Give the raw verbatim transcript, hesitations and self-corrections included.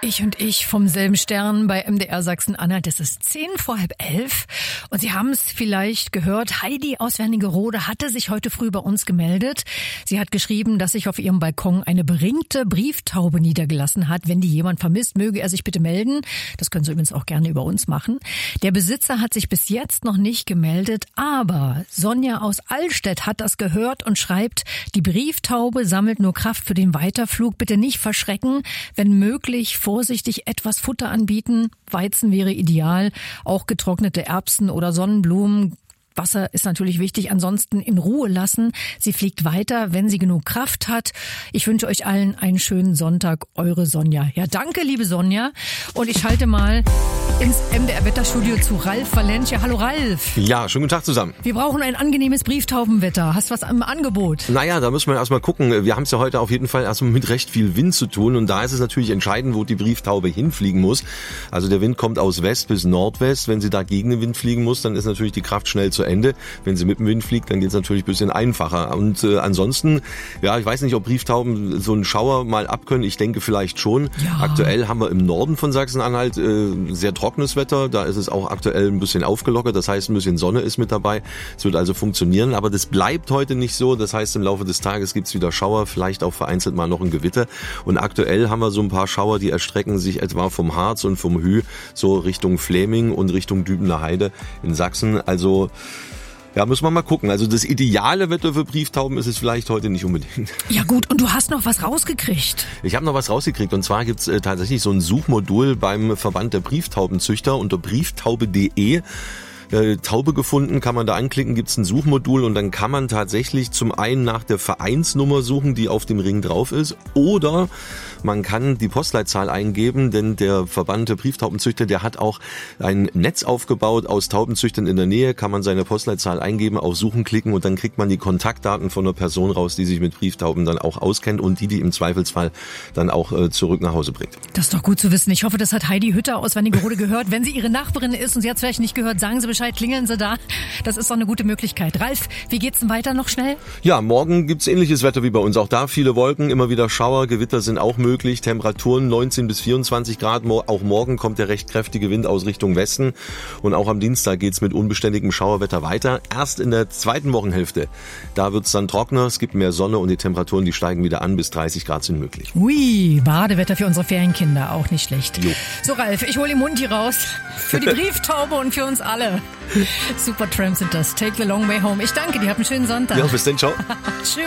Ich und ich vom selben Stern bei M D R Sachsen-Anhalt. Es ist zehn vor halb elf. Und Sie haben es vielleicht gehört, Heidi aus Wernigerode hatte sich heute früh bei uns gemeldet. Sie hat geschrieben, dass sich auf ihrem Balkon eine beringte Brieftaube niedergelassen hat. Wenn die jemand vermisst, möge er sich bitte melden. Das können Sie übrigens auch gerne über uns machen. Der Besitzer hat sich bis jetzt noch nicht gemeldet, aber Sonja aus Allstedt hat das gehört und schreibt, die Brieftaube sammelt nur Kraft für den Weiterflug. Bitte nicht verschrecken, wenn möglich vorsichtig etwas Futter anbieten. Weizen wäre ideal, auch getrocknete Erbsen oder Sonnenblumen. Wasser ist natürlich wichtig, ansonsten in Ruhe lassen. Sie fliegt weiter, wenn sie genug Kraft hat. Ich wünsche euch allen einen schönen Sonntag, eure Sonja. Ja, danke, liebe Sonja. Und ich schalte mal ins M D R-Wetterstudio zu Ralf Valencia. Hallo Ralf. Ja, schönen guten Tag zusammen. Wir brauchen ein angenehmes Brieftaubenwetter. Hast du was im Angebot? Naja, da müssen wir erstmal gucken. Wir haben es ja heute auf jeden Fall erstmal mit recht viel Wind zu tun. Und da ist es natürlich entscheidend, wo die Brieftaube hinfliegen muss. Also der Wind kommt aus West bis Nordwest. Wenn sie da gegen den Wind fliegen muss, dann ist natürlich die Kraft schnell zu Ende. Wenn sie mit dem Wind fliegt, dann geht es natürlich ein bisschen einfacher. Und äh, ansonsten, ja, ich weiß nicht, ob Brieftauben so einen Schauer mal abkönnen. Ich denke vielleicht schon. Ja. Aktuell haben wir im Norden von Sachsen-Anhalt äh, sehr trockenes Wetter. Da ist es auch aktuell ein bisschen aufgelockert. Das heißt, ein bisschen Sonne ist mit dabei. Es wird also funktionieren. Aber das bleibt heute nicht so. Das heißt, im Laufe des Tages gibt es wieder Schauer, vielleicht auch vereinzelt mal noch ein Gewitter. Und aktuell haben wir so ein paar Schauer, die erstrecken sich etwa vom Harz und vom Hü so Richtung Fläming und Richtung Dübener Heide in Sachsen. Also ja, müssen wir mal gucken. Also das ideale Wetter für Brieftauben ist es vielleicht heute nicht unbedingt. Ja gut, und du hast noch was rausgekriegt. Ich habe noch was rausgekriegt und zwar gibt's äh, tatsächlich so ein Suchmodul beim Verband der Brieftaubenzüchter unter brieftaube punkt de. Äh, Taube gefunden, kann man da anklicken, gibt's ein Suchmodul und dann kann man tatsächlich zum einen nach der Vereinsnummer suchen, die auf dem Ring drauf ist, oder man kann die Postleitzahl eingeben, denn der Verband der Brieftaubenzüchter, der hat auch ein Netz aufgebaut aus Taubenzüchtern in der Nähe, kann man seine Postleitzahl eingeben, auf Suchen klicken und dann kriegt man die Kontaktdaten von einer Person raus, die sich mit Brieftauben dann auch auskennt und die die im Zweifelsfall dann auch äh, zurück nach Hause bringt. Das ist doch gut zu wissen. Ich hoffe, das hat Heidi Hütter aus Wernigerode gehört. Wenn sie ihre Nachbarin ist und sie hat es vielleicht nicht gehört, sagen Sie Bescheid, klingeln Sie da. Das ist doch eine gute Möglichkeit. Ralf, wie geht's denn weiter noch schnell? Ja, morgen gibt's ähnliches Wetter wie bei uns. Auch da viele Wolken, immer wieder Schauer, Gewitter sind auch möglich. Temperaturen neunzehn bis vierundzwanzig Grad. Auch morgen kommt der recht kräftige Wind aus Richtung Westen. Und auch am Dienstag geht's mit unbeständigem Schauerwetter weiter. Erst in der zweiten Wochenhälfte, da wird's dann trockener, es gibt mehr Sonne und die Temperaturen, die steigen wieder an. Bis dreißig Grad sind möglich. Ui, Badewetter für unsere Ferienkinder, auch nicht schlecht. Jo. So Ralf, ich hole den Mund hier raus. Für die Brieftaube und für uns alle. Supertramp sind das. Take the long way home. Ich danke dir, hab einen schönen Sonntag. Ja, bis dann, ciao. Tschüss.